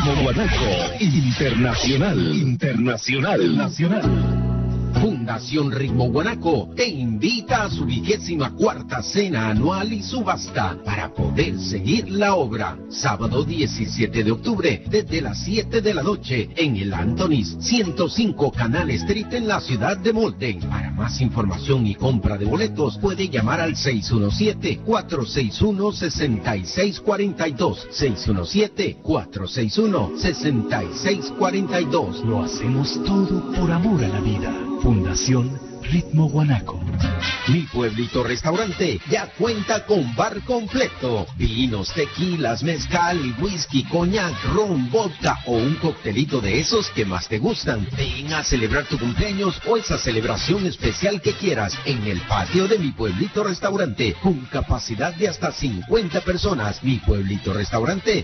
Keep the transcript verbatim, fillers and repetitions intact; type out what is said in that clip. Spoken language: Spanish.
Ritmo Guanaco Internacional. Internacional. Nacional. Fundación Ritmo Guanaco te invita a su vigésima cuarta cena anual y subasta para poder seguir la obra. Sábado diecisiete de octubre desde las siete de la noche en el Anthony's ciento cinco Canal Street en la ciudad de Molden. Para más información y compra de boletos puede llamar al seis uno siete, cuatro seis uno, seis seis cuatro dos. seis uno siete, cuatro seis uno, seis seis cuatro dos. Lo hacemos todo por amor a la vida. Fundación Ritmo Guanaco. Mi Pueblito Restaurante ya cuenta con bar completo. Vinos, tequilas, mezcal, whisky, coñac, ron, vodka o un coctelito de esos que más te gustan. Ven a celebrar tu cumpleaños o esa celebración especial que quieras en el patio de Mi Pueblito Restaurante con capacidad de hasta cincuenta personas. Mi Pueblito Restaurante